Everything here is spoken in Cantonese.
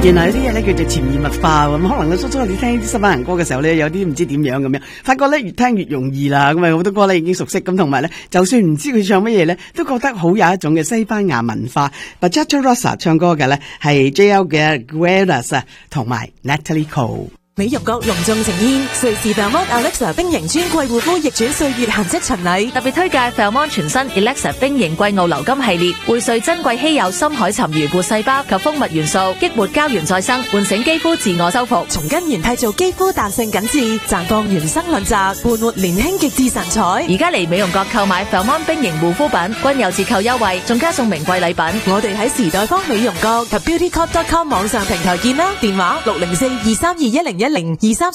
原來有啲嘢咧叫做潛移默化咁，可能你初初你聽啲西班牙歌嘅時候咧，有啲唔知點樣咁樣，發覺咧越聽越容易啦，咁啊好多歌咧已經熟悉咁，同埋咧就算唔知佢唱乜嘢咧，都覺得好有一種嘅西班牙文化。Bachata Rosa 唱歌嘅咧係 JL 嘅 Gueras 同埋 Natalie Cole。 美容閣隆重呈現瑞士 Belmont Alexa 冰型專櫃護膚逆轉歲月痕跡巡禮， 特別推介 Belmont 全新 Alexa 冰型季奧流金系列，匯萃珍貴稀有深海沉魚活細胞及蜂蜜元素，激活膠原再生，喚醒肌膚自我修復， 從根源締造肌膚彈性緊緻，綻放原生潤澤，伴活年輕極致神采。 而家嚟美容閣購買 Belmont 冰型護膚品，均有折扣優惠，仲加送名貴禮品。 我哋喺時代坊美容閣及 beautycop.com 網上平台見啦，電話604-232-1010 234